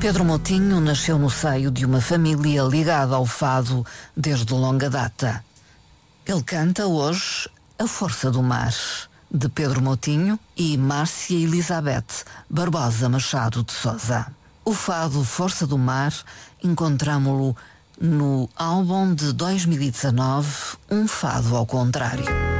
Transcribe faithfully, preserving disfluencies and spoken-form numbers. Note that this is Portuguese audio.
Pedro Moutinho nasceu no seio de uma família ligada ao fado desde longa data. Ele canta hoje A Força do Mar, de Pedro Moutinho e Márcia Elizabeth Barbosa Machado de Sousa. O fado Força do Mar encontramo-lo no álbum de dois mil e dezanove, Um Fado ao Contrário.